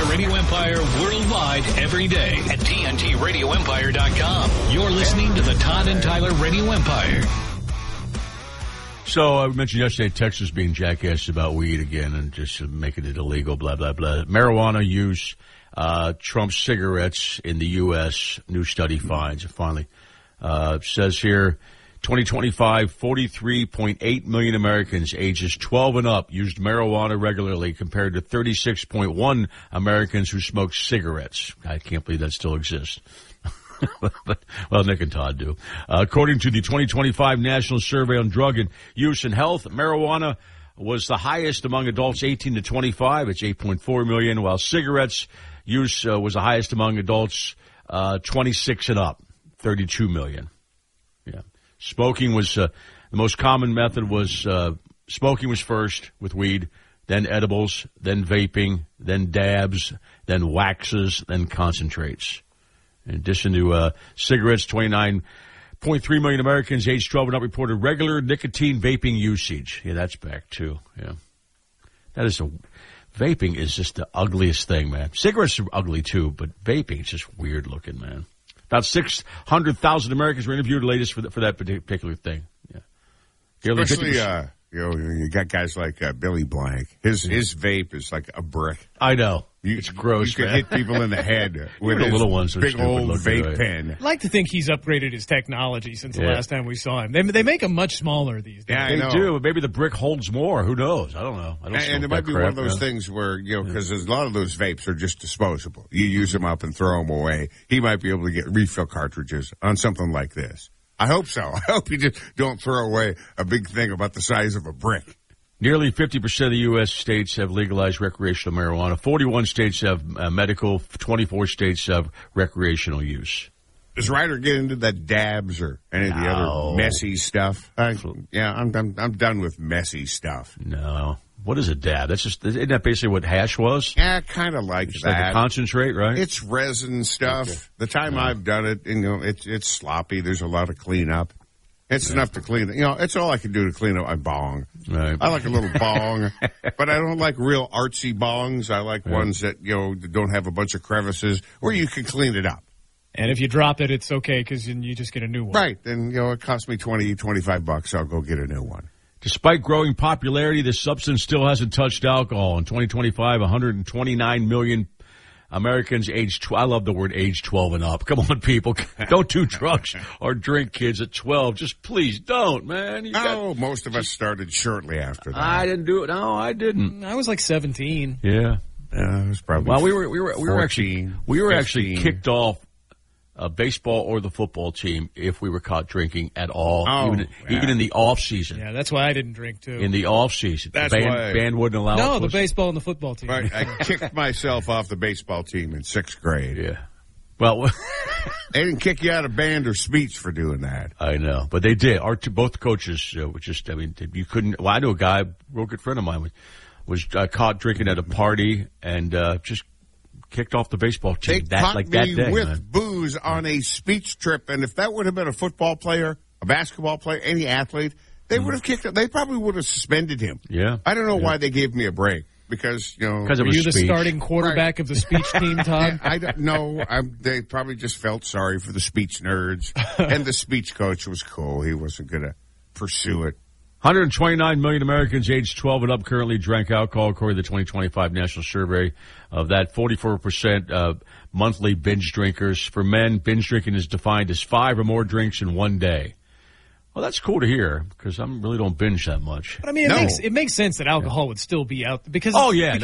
Radio Empire worldwide every day at TNTRadioEmpire.com. You're listening to the Todd and Tyler Radio Empire. So I mentioned yesterday Texas being jackass about weed again and just making it illegal, blah, blah, blah. Marijuana use trumps cigarettes in the U.S., new study finds. Finally, says here, 2025, 43.8 million Americans ages 12 and up used marijuana regularly compared to 36.1 Americans who smoked cigarettes. I can't believe that still exists. Well, Nick and Todd do. According to the 2025 National Survey on Drug Use and Health, marijuana was the highest among adults 18 to 25. It's 8.4 million, while cigarettes use was the highest among adults 26 and up, 32 million. Yeah. Smoking was the most common method was smoking was first with weed, then edibles, then vaping, then dabs, then waxes, then concentrates. In addition to cigarettes, 29.3 million Americans aged 12 and up reported regular nicotine vaping usage. Yeah, that's back too. Yeah, vaping is just the ugliest thing, man. Cigarettes are ugly too, but vaping is just weird looking, man. About 600,000 Americans were interviewed latest for that particular thing. Yeah, especially you got guys like Billy Blank. His vape is like a brick. I know. It's gross, you man. You could hit people in the head with the his little ones big old vape pen. I'd like to think he's upgraded his technology since the last time we saw him. They make them much smaller these days. Yeah, I know. They do, but maybe the brick holds more. Who knows? I don't know. And it might be one of those things where, because a lot of those vapes are just disposable. You use them up and throw them away. He might be able to get refill cartridges on something like this. I hope so. I hope you just don't throw away a big thing about the size of a brick. Nearly 50% of the U.S. states have legalized recreational marijuana. 41 states have medical. 24 states have recreational use. Does Ryder get into that dabs or any of the other messy stuff? I'm done with messy stuff. No. What is a dab? Isn't that basically what hash was? Yeah, kind of like it's that. Like a concentrate, right? It's resin stuff. Okay. The time I've done it, it's sloppy. There's a lot of cleanup. It's enough to clean it. It's all I can do to clean up my bong. Right. I like a little bong, but I don't like real artsy bongs. I like ones that, don't have a bunch of crevices where you can clean it up. And if you drop it, it's okay because you just get a new one. Right. Then, it costs me $20-$25. I'll go get a new one. Despite growing popularity, this substance still hasn't touched alcohol. In 2025, 129 million Americans aged, I love the word age 12 and up. Come on, people. Don't do drugs or drink, kids, at 12. Just please don't, man. Most of us started shortly after that. I didn't do it. No, I didn't. I was like 17. Yeah. I was probably we were actually kicked off baseball or the football team if we were caught drinking at all, even in the off season. Yeah, that's why I didn't drink too. In the off season, that's the why band wouldn't allow. No, the baseball and the football team. Right, I kicked myself off the baseball team in 6th grade. Yeah, well, they didn't kick you out of band or speech for doing that. I know, but they did. Both coaches were just. I mean, you couldn't. Well, I knew a guy, a real good friend of mine, was caught drinking at a party and just kicked off the baseball team. They caught me with booze on a speech trip, and if that would have been a football player, a basketball player, any athlete, they would have kicked him. They probably would have suspended him. Yeah. I don't know why they gave me a break. Because, Because it was you the speech. starting quarterback of the speech team, Todd? I don't know. They probably just felt sorry for the speech nerds. And the speech coach was cool. He wasn't going to pursue it. 129 million Americans aged 12 and up currently drank alcohol, according to the 2025 National Survey. Of that, 44% monthly binge drinkers. For men, binge drinking is defined as 5 or more drinks in one day. Well, that's cool to hear because I really don't binge that much. But I mean, it makes sense that alcohol would still be out because